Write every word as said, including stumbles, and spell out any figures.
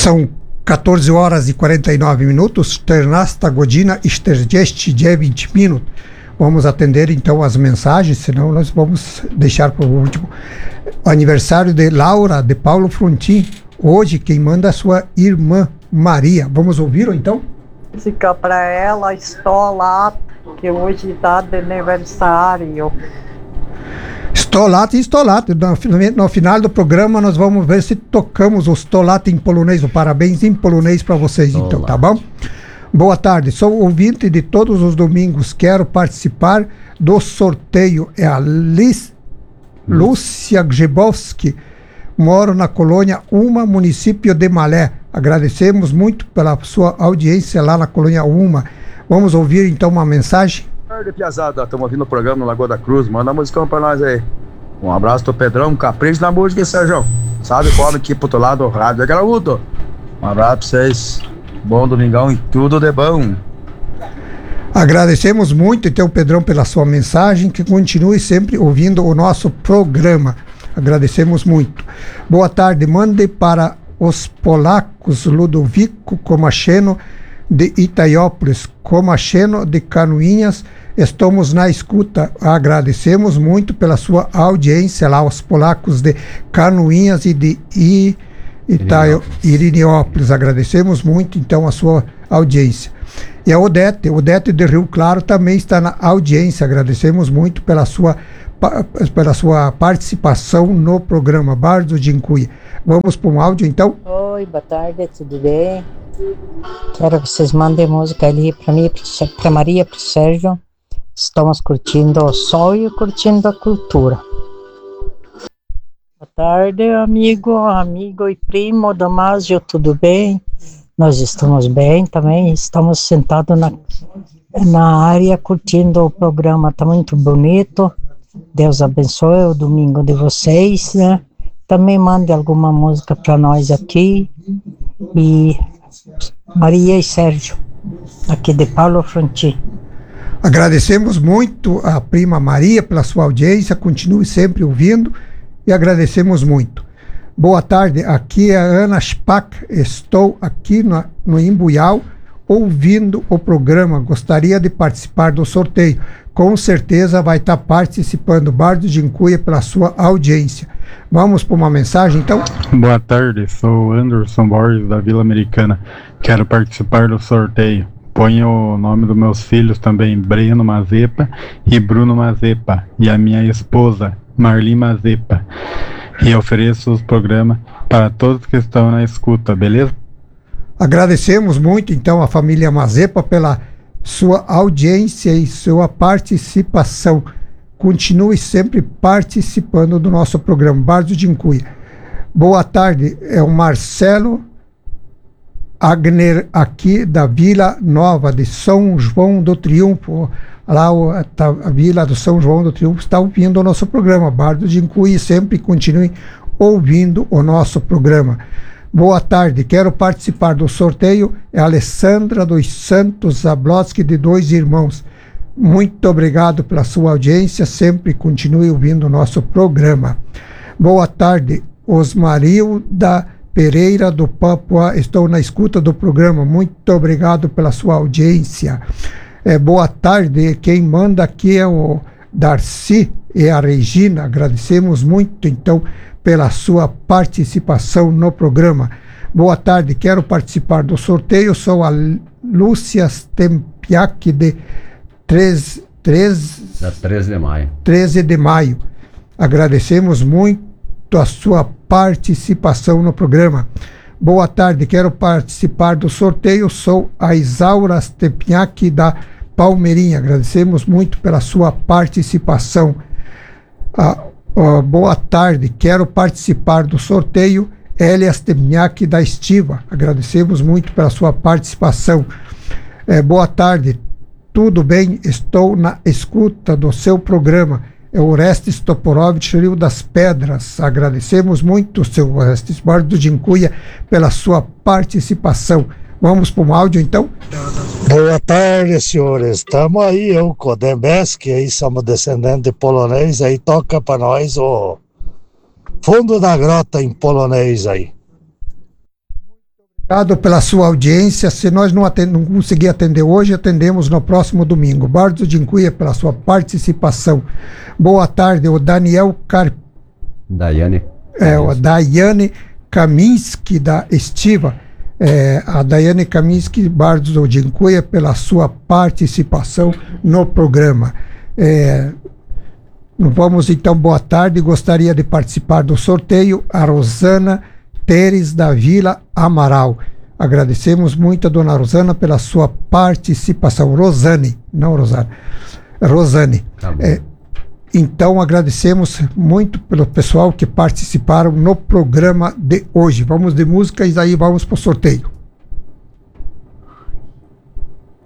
São quatorze horas e quarenta e nove minutos, czternasta godzina i czterdzieści dziewięć minut. Vamos atender então as mensagens, senão nós vamos deixar para o último. O aniversário de Laura, de Paulo Frontin. Hoje quem manda é a sua irmã Maria. Vamos ouvir então? Música para ela, estou lá, que hoje está de aniversário. Stolat e Stolat. No, no final do programa nós vamos ver se tocamos o Stolat em polonês, o parabéns em polonês para vocês. Olá. Então, tá bom? Boa tarde, sou ouvinte de todos os domingos, quero participar do sorteio. É a Liz, Lúcia Grzebowski, moro na colônia Uma, município de Malé. Agradecemos muito pela sua audiência lá na colônia Uma. Vamos ouvir então uma mensagem? Boa tarde, piazada, estamos ouvindo o programa no Lagoa da Cruz, manda a musicão pra nós aí. Um abraço do Pedrão, capricho na música, Sérgio. Sabe como que pro outro lado do rádio é graúdo. Um abraço pra vocês, bom domingão e tudo de bom. Agradecemos muito então, Pedrão, pela sua mensagem, que continue sempre ouvindo o nosso programa. Agradecemos muito. Boa tarde, mande para os polacos Ludovico Komacheno de Itaiópolis, Komacheno de Canoinhas. Estamos na escuta. Agradecemos muito pela sua audiência lá, os polacos de Canoinhas e de I, Itaio, Irineópolis. Agradecemos muito então a sua audiência. E a Odete, Odete de Rio Claro também está na audiência. Agradecemos muito pela sua pela sua participação no programa Bardo de Incuia. Vamos para um áudio então? Oi, boa tarde, tudo bem? Quero que vocês mandem música ali para mim, para Maria, para o Sérgio. Estamos curtindo o sol e curtindo a cultura. Boa tarde, amigo, amigo e primo Damásio, tudo bem? Nós estamos bem também, estamos sentados na, na área curtindo o programa, está muito bonito. Deus abençoe o domingo de vocês, né? Também mande alguma música para nós aqui. E Maria e Sérgio, aqui de Paulo Frontin. Agradecemos muito a prima Maria pela sua audiência, continue sempre ouvindo e agradecemos muito. Boa tarde, aqui é a Ana Spack, estou aqui no, no Imbuial ouvindo o programa, gostaria de participar do sorteio. Com certeza vai estar participando, Bardo de Incuia, pela sua audiência. Vamos para uma mensagem, então? Boa tarde, sou Anderson Borges, da Vila Americana. Quero participar do sorteio. Ponho o nome dos meus filhos também, Breno Mazepa e Bruno Mazepa. E a minha esposa, Marli Mazepa. E ofereço os programas para todos que estão na escuta, beleza? Agradecemos muito, então, a família Mazepa pela sua audiência e sua participação. Continue sempre participando do nosso programa Bardo de Incuia. Boa tarde, é o Marcelo Agner, aqui da Vila Nova de São João do Triunfo. Lá a, a Vila do São João do Triunfo está ouvindo o nosso programa Bardo de Incuia. Sempre continue ouvindo o nosso programa. Boa tarde, quero participar do sorteio. É a Alessandra dos Santos Zablotski, de Dois Irmãos. Muito obrigado pela sua audiência, sempre continue ouvindo o nosso programa. Boa tarde, Osmarilda Pereira do Papua, estou na escuta do programa, muito obrigado pela sua audiência. É, boa tarde, quem manda aqui é o Darcy e a Regina, agradecemos muito então pela sua participação no programa. Boa tarde, quero participar do sorteio, sou a Lúcia Stempiak de treze de maio. treze de maio. Agradecemos muito a sua participação no programa. Boa tarde, quero participar do sorteio, sou a Isaura Stepniak da Palmeirinha. Agradecemos muito pela sua participação. Ah, ah, boa tarde, quero participar do sorteio, Elia Stepniak da Estiva. Agradecemos muito pela sua participação. Eh, boa tarde, tudo bem? Estou na escuta do seu programa. É o Orestes Toporovich, Rio das Pedras. Agradecemos muito, seu Orestes Bardo de Incuia, pela sua participação. Vamos para um áudio, então? Boa tarde, senhores. Estamos aí, eu, Kodembeski, aí somos descendentes de polonês, aí toca para nós o Fundo da Grota em polonês aí. Obrigado pela sua audiência. Se nós não, atend... não conseguir atender hoje, atendemos no próximo domingo. Bardo de Incuia pela sua participação. Boa tarde, o Daniel Car... Daiane. É, o Daiane Kaminski da Estiva. É, a Daiane Kaminski, Bardo de Incuia, pela sua participação no programa. É, vamos então, boa tarde. Gostaria de participar do sorteio a Rosana Teres da Vila Amaral. Agradecemos muito a dona Rosana pela sua participação. Rosane, não Rosana. Rosane. Tá bom. É, então agradecemos muito pelo pessoal que participaram no programa de hoje. Vamos de música e aí vamos para o sorteio.